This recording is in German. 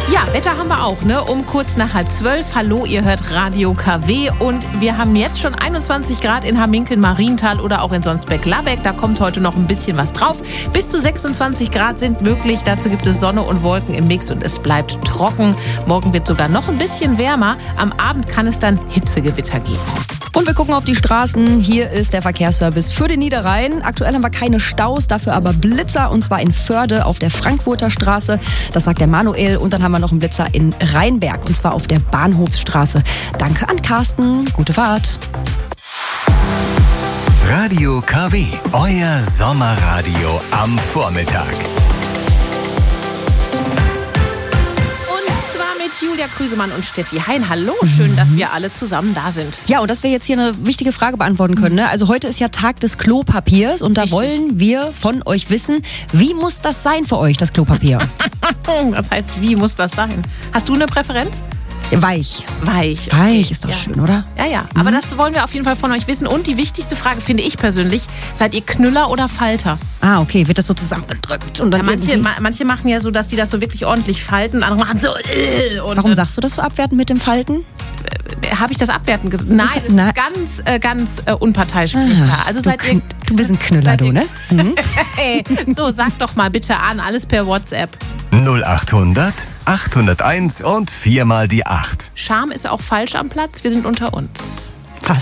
Ja, Wetter haben wir auch, ne? Um kurz nach 11:30. Hallo, ihr hört Radio KW und wir haben jetzt schon 21 Grad in Hamminkeln, Marienthal oder auch in Sonsbeck-Labeck. Da kommt heute noch ein bisschen was drauf. Bis zu 26 Grad sind möglich. Dazu gibt es Sonne und Wolken im Mix und es bleibt trocken. Morgen wird sogar noch ein bisschen wärmer. Am Abend kann es dann Hitzegewitter geben. Und wir gucken auf die Straßen. Hier ist der Verkehrsservice für den Niederrhein. Aktuell haben wir keine Staus, dafür aber Blitzer. Und zwar in Förde auf der Frankfurter Straße. Das sagt der Manuel. Und dann haben wir noch einen Blitzer in Rheinberg. Und zwar auf der Bahnhofsstraße. Danke an Carsten. Gute Fahrt. Radio KW. Euer Sommerradio am Vormittag. Julia Krüsemann und Steffi Hein. Hallo, schön, dass wir alle zusammen da sind. Ja, und dass wir jetzt hier eine wichtige Frage beantworten können. Ne? Also heute ist ja Tag des Klopapiers und da wollen wir von euch wissen, wie muss das sein für euch, das Klopapier? Das heißt, wie muss das sein? Hast du eine Präferenz? Weich. Weich. Weich ist doch schön, oder? Ja. Aber das wollen wir auf jeden Fall von euch wissen. Und die wichtigste Frage finde ich persönlich, seid ihr Knüller oder Falter? Ah, okay. Wird das so zusammengedrückt? Und dann manche machen ja so, dass die das so wirklich ordentlich falten. Andere machen so. Und warum sagst du das so abwertend mit dem Falten? Habe ich das abwertend gesagt? Nein, es ist ganz unparteiisch. Also du bist ein Knüller, du, ne? Hey, so, sag doch mal bitte an, alles per WhatsApp. 0800 801 und 4 mal die 8. Scham ist auch falsch am Platz, wir sind unter uns.